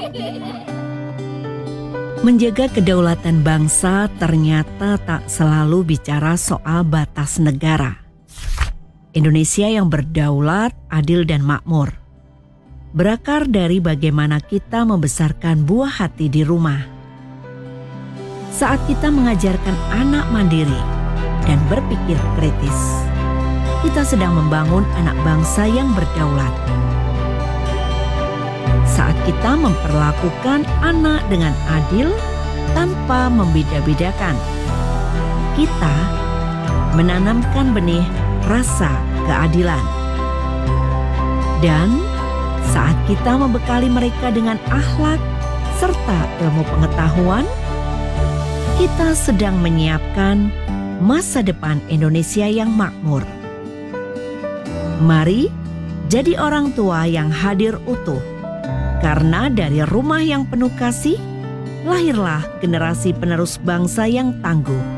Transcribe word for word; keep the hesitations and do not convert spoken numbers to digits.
Menjaga kedaulatan bangsa ternyata tak selalu bicara soal batas negara. Indonesia yang berdaulat, adil dan makmur berakar dari bagaimana kita membesarkan buah hati di rumah. Saat kita mengajarkan anak mandiri dan berpikir kritis, kita sedang membangun anak bangsa yang berdaulat. Saat kita memperlakukan anak dengan adil tanpa membeda-bedakan, kita menanamkan benih rasa keadilan. Dan saat kita membekali mereka dengan akhlak serta ilmu pengetahuan, kita sedang menyiapkan masa depan Indonesia yang makmur. Mari jadi orang tua yang hadir utuh. Karena dari rumah yang penuh kasih, lahirlah generasi penerus bangsa yang tangguh.